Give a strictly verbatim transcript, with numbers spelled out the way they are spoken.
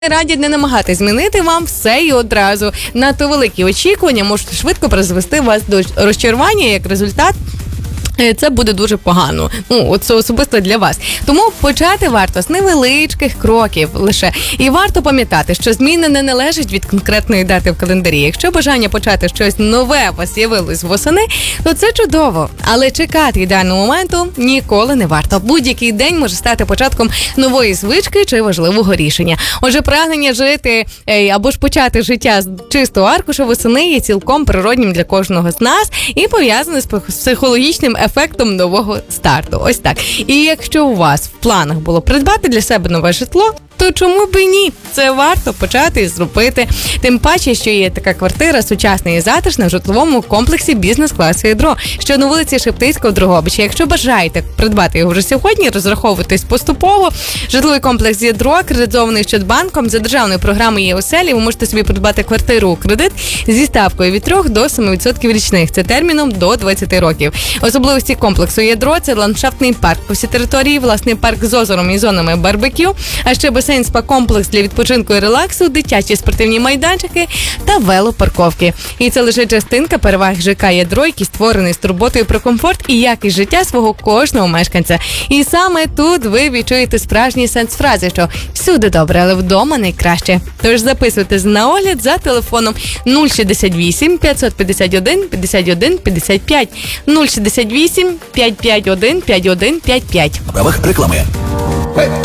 Раді не намагатись змінити вам все і одразу. Надто великі очікування можуть швидко призвести вас до розчарування, як результат. Це буде дуже погано. Ну, от це особисто для вас. Тому почати варто з невеличких кроків лише. І варто пам'ятати, що зміни не належать від конкретної дати в календарі. Якщо бажання почати щось нове у вас з'явилось восени, то це чудово. Але чекати ідеального моменту ніколи не варто. Будь-який день може стати початком нової звички чи важливого рішення. Отже, прагнення жити або ж почати життя з чистого аркуша восени є цілком природнім для кожного з нас і пов'язане з психологічним ефектом нового старту. Ось так. І якщо у вас в планах було придбати для себе нове житло, то чому б і ні? Це варто почати зробити. Тим паче, що є така квартира сучасна і затишна в житловому комплексі бізнес-класу «Ядро», що на вулиці Шептицького в Дрогобичі. Якщо бажаєте придбати його вже сьогодні, розраховуйтесь поступово. Житловий комплекс «Ядро» акредитований Щадбанком за державною програмою «Є-оселі». Ви можете собі придбати квартиру у кредит зі ставкою від трьох до семи відсотків річних. Це терміном до двадцяти років. Особливості комплексу «Ядро» – це ландшафтний парк по всій території, власний парк з озером і зонами барбекю, а ще басейн, спа-комплекс для відпочинку і релаксу, дитячі спортивні майданчики та велопарковки. І це лише частинка переваг ЖК «Ядро», який створений з турботою про комфорт і якість життя свого кожного мешканця. І саме тут ви відчуєте справжній сенс фрази, що всюди добре, але вдома найкраще. Тож записуйтесь на огляд за телефоном нуль шістдесят вісім п'ятсот п'ятдесят один п'ятдесят один п'ятдесят п'ять, нуль шістдесят вісім п'ятсот п'ятдесят один п'ятдесят один п'ятдесят п'ять. Правах реклами.